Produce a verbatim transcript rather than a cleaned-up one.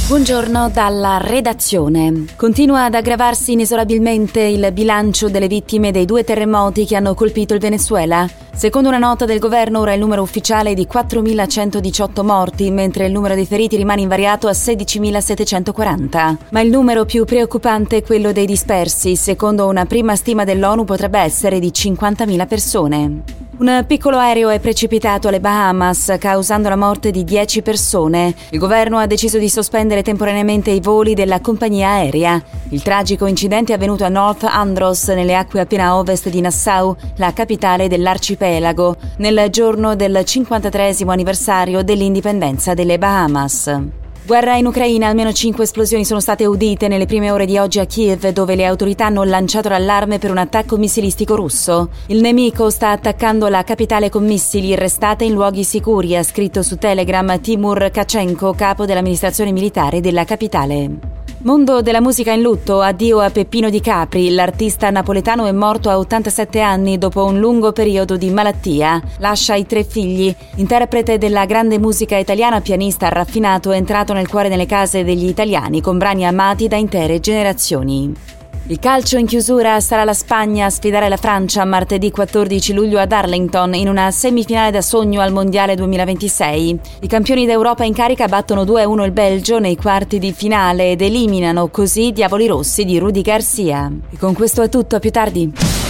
Buongiorno dalla redazione. Continua ad aggravarsi inesorabilmente il bilancio delle vittime dei due terremoti che hanno colpito il Venezuela. Secondo una nota del governo, ora il numero ufficiale è di quattromilacentodiciotto morti, mentre il numero dei feriti rimane invariato a sedicimilasettecentoquaranta. Ma il numero più preoccupante è quello dei dispersi. Secondo una prima stima dell'ONU potrebbe essere di cinquantamila persone. Un piccolo aereo è precipitato alle Bahamas, causando la morte di dieci persone. Il governo ha deciso di sospendere temporaneamente i voli della compagnia aerea. Il tragico incidente è avvenuto a North Andros, nelle acque appena a ovest di Nassau, la capitale dell'arcipelago, nel giorno del cinquantatreesimo anniversario dell'indipendenza delle Bahamas. Guerra in Ucraina, almeno cinque esplosioni sono state udite nelle prime ore di oggi a Kiev, dove le autorità hanno lanciato l'allarme per un attacco missilistico russo. Il nemico sta attaccando la capitale con missili, restate in luoghi sicuri, ha scritto su Telegram Timur Kachenko, capo dell'amministrazione militare della capitale. Mondo della musica in lutto, addio a Peppino Di Capri. L'artista napoletano è morto a ottantasette anni dopo un lungo periodo di malattia. Lascia i tre figli. Interprete della grande musica italiana, pianista raffinato, è entrato nel cuore delle case degli italiani con brani amati da intere generazioni. Il calcio in chiusura, sarà la Spagna a sfidare la Francia martedì quattordici luglio ad Arlington in una semifinale da sogno al Mondiale duemilaventisei. I campioni d'Europa in carica battono due a uno il Belgio nei quarti di finale ed eliminano così i Diavoli Rossi di Rudy Garcia. E con questo è tutto, a più tardi.